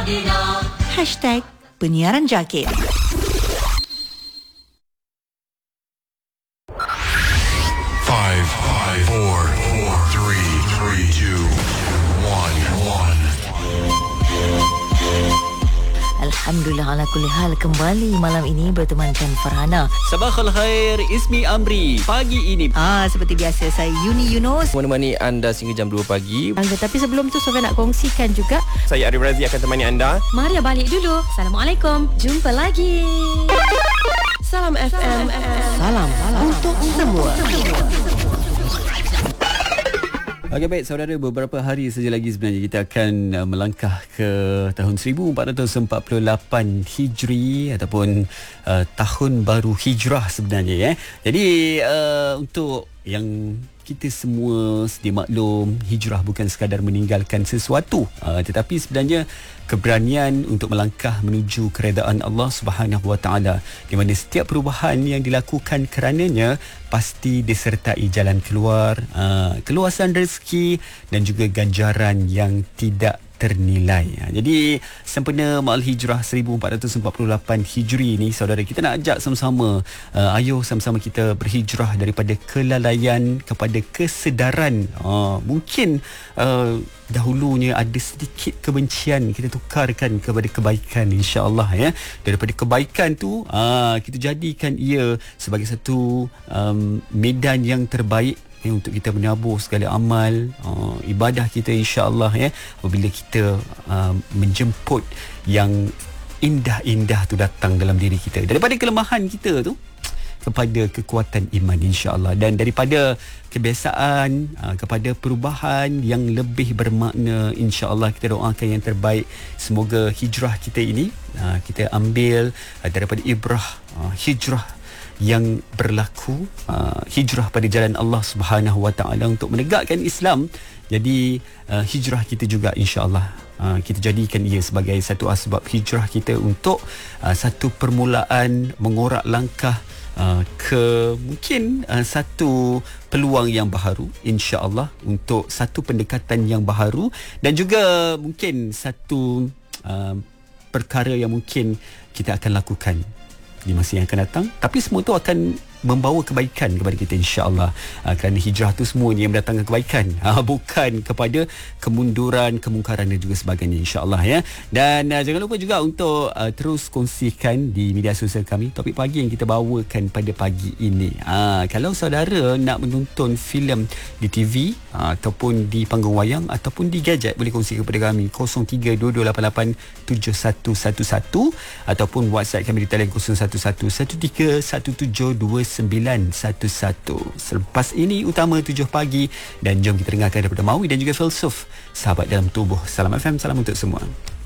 Penyiaran Jakit. 5, 4, 4, 3, 2, 1. Alhamdulillah ala kulli hal, kembali malam ini bertemankan Farhana. Sabahul khair, Ismi Amri. Pagi ini Seperti biasa, saya Yuni Yunus menemani anda sehingga jam 2 pagi. Tapi sebelum tu Sofia nak kongsikan juga. Saya Arif Razi akan temani anda. Maria balik dulu. Assalamualaikum. Jumpa lagi. Salam FM. Salam untuk semua. Okey, baik saudara, beberapa hari saja lagi sebenarnya kita akan melangkah ke tahun 1448 Hijri ataupun tahun baru Hijrah sebenarnya. Jadi untuk yang kita semua sedia maklum, hijrah bukan sekadar meninggalkan sesuatu, tetapi sebenarnya keberanian untuk melangkah menuju keredaan Allah Subhanahu Wa Taala, di mana setiap perubahan yang dilakukan kerananya pasti disertai jalan keluar, keluasan rezeki dan juga ganjaran yang tidak ternilai. Jadi sempena Ma'al Hijrah 1448 Hijri ni, saudara, kita nak ajak sama-sama, ayo sama-sama kita berhijrah daripada kelalaian kepada kesedaran. Mungkin dahulunya ada sedikit kebencian, kita tukarkan kepada kebaikan, insya-Allah ya. Daripada kebaikan tu kita jadikan ia sebagai satu medan yang terbaik untuk kita menabur segala amal ibadah kita, insya-Allah ya. Apabila kita menjemput yang indah-indah tu datang dalam diri kita, daripada kelemahan kita tu kepada kekuatan iman, insya-Allah, dan daripada kebiasaan kepada perubahan yang lebih bermakna, insya-Allah. Kita doakan yang terbaik. Semoga hijrah kita ini kita ambil daripada ibrah hijrah yang berlaku, hijrah pada jalan Allah Subhanahu Wa Taala untuk menegakkan Islam. Jadi hijrah kita juga, insya-Allah, kita jadikan ia sebagai satu asbab hijrah kita untuk satu permulaan mengorak langkah ke mungkin satu peluang yang baharu, insya-Allah, untuk satu pendekatan yang baharu, dan juga mungkin satu perkara yang mungkin kita akan lakukan di masa yang akan datang, tapi semua tu akan membawa kebaikan kepada kita, insya-Allah, kerana hijrah tu semuanya yang mendatangkan kebaikan, bukan kepada kemunduran, kemungkaran dan juga sebagainya, insya-Allah ya. Dan jangan lupa juga untuk terus kongsikan di media sosial kami topik pagi yang kita bawakan pada pagi ini. Kalau saudara nak menonton filem di TV ataupun di panggung wayang ataupun di gadget, boleh kongsi kepada kami 0322887111 ataupun WhatsApp kami di talian 0111317291. Selepas ini Utama 7 pagi, dan jom kita dengarkan daripada Mawi dan juga Filsuf, Sahabat Dalam Tubuh. Salam FM, salam untuk semua.